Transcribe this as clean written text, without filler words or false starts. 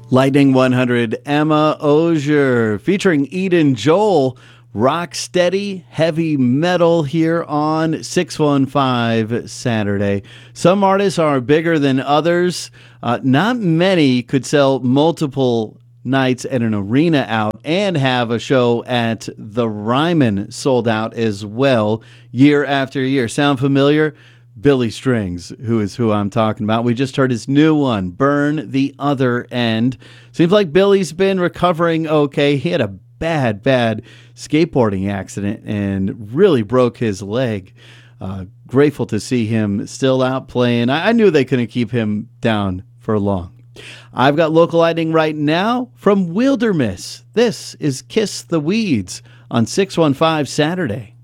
Lightning 100, Emma Ogier, featuring Eden Joel, rock steady heavy metal here on 615 Saturday. Some artists are bigger than others. Not many could sell multiple nights at an arena out and have a show at the Ryman sold out as well year after year. Sound familiar? Billy Strings, who is who I'm talking about. We just heard his new one, Burn the Other End. Seems like Billy's been recovering okay. He had a bad skateboarding accident and really broke his leg. Grateful to see him still out playing. I knew they couldn't keep him down for long. I've got local lightning right now from Wilderness. This is Kiss the Weeds on 615 Saturday.